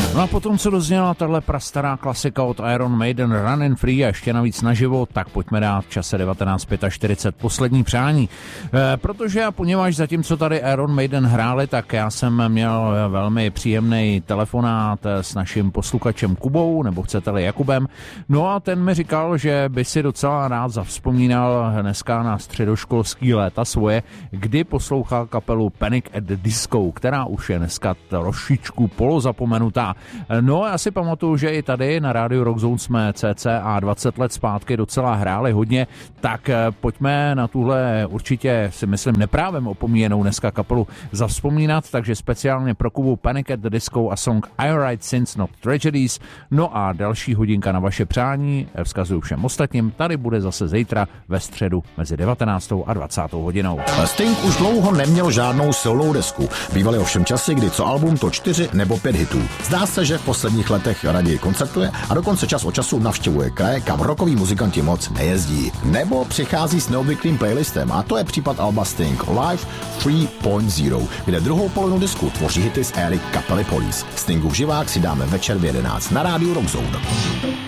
No a potom, co dozněla tahle prastará klasika od Iron Maiden Running Free a ještě navíc naživo, tak pojďme dát v čase 19:45 poslední přání. Protože a poněvadž zatímco tady Iron Maiden hráli, tak já jsem měl velmi příjemný telefonát s naším posluchačem Kubou, nebo chcete-li Jakubem. No a ten mi říkal, že by si docela rád zavzpomínal dneska na středoškolský léta svoje, kdy poslouchal kapelu Panic at the Disco, která už je dneska trošičku polozapomenutá. No já si pamatuju, že i tady na rádiu Rockzone jsme cca 20 let zpátky docela hráli hodně, tak pojďme na tuhle určitě si myslím neprávem opomíjenou dneska kapelu zavzpomínat, takže speciálně pro Kubu Panic at the Disco a song I Write Sins Not Tragedies. No a další hodinka na vaše přání, vzkazuju všem ostatním, tady bude zase zítra ve středu mezi 19. a 20. hodinou. Sting už dlouho neměl žádnou silnou desku. Bývaly ovšem časy, kdy co album, to 4 nebo 5 hitů. Zdá se, že v posledních letech raději koncertuje a dokonce čas od času navštěvuje kraje, kam rockoví muzikanti moc nejezdí. Nebo přichází s neobvyklým playlistem a to je případ alba Sting Live 3.0, kde druhou polovinu disku tvoří hity z éry kapely Police. Stingův živák si dáme večer v 11 na rádiu Rockzone.